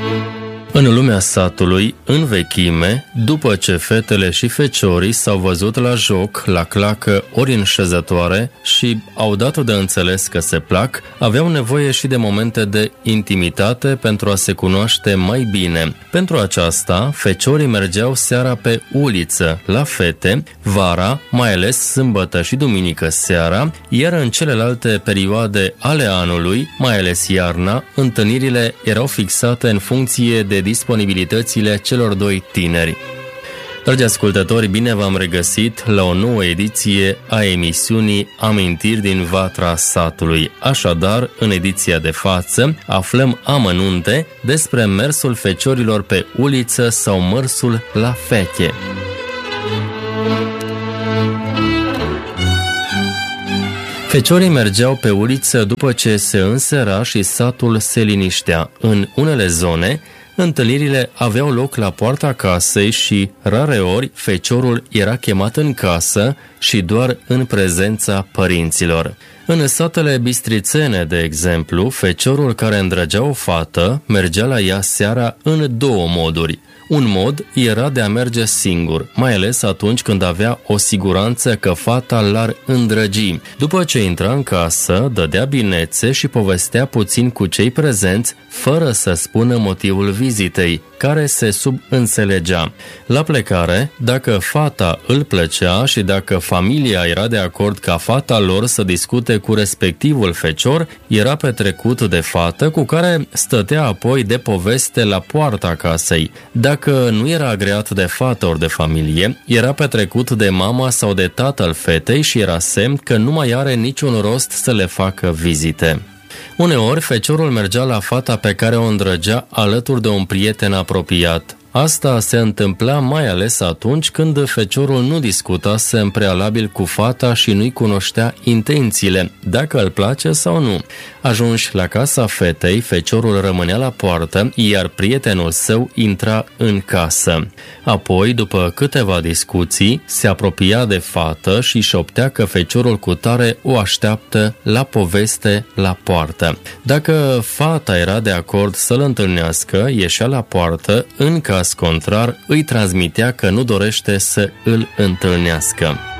În lumea satului, în vechime, după ce fetele și feciorii s-au văzut la joc, la clacă ori în șezătoare și au dat de înțeles că se plac, aveau nevoie și de momente de intimitate pentru a se cunoaște mai bine. Pentru aceasta, feciorii mergeau seara pe uliță, la fete, vara, mai ales sâmbătă și duminică seara, iar în celelalte perioade ale anului, mai ales iarna, întâlnirile erau fixate în funcție de disponibilitățile celor doi tineri. Dragi ascultători, bine v-am regăsit la o nouă ediție a emisiunii Amintiri din Vatra Satului. Așadar, în ediția de față, aflăm amănunte despre mersul feciorilor pe uliță sau mersul la fete. Feciorii mergeau pe uliță după ce se însera și satul se liniștea. În unele zone, întâlnirile aveau loc la poarta casei și, rareori, feciorul era chemat în casă și doar în prezența părinților. În satele bistrițene, de exemplu, feciorul care îndrăgea o fată mergea la ea seara în două moduri. Un mod era de a merge singur, mai ales atunci când avea o siguranță că fata l-ar îndrăgi. După ce intra în casă, dădea binețe și povestea puțin cu cei prezenți, fără să spună motivul vizitei, care se subînțelegea. La plecare, dacă fata îl plăcea și dacă familia era de acord ca fata lor să discute cu respectivul fecior, era petrecut de fată cu care stătea apoi de poveste la poarta casei. Dacă nu era agreat de fată ori de familie, era petrecut de mama sau de tatăl fetei și era semn că nu mai are niciun rost să le facă vizite. Uneori, feciorul mergea la fata pe care o îndrăgea alături de un prieten apropiat. Asta se întâmpla mai ales atunci când feciorul nu discutase în prealabil cu fata și nu-i cunoștea intențiile, dacă îl place sau nu. Ajunși la casa fetei, feciorul rămânea la poartă, iar prietenul său intra în casă. Apoi, după câteva discuții, se apropia de fată și șoptea că feciorul cutare o așteaptă la poveste la poartă. Dacă fata era de acord să-l întâlnească, ieșea la poartă, în caz contrar, îi transmitea că nu dorește să îl întâlnească.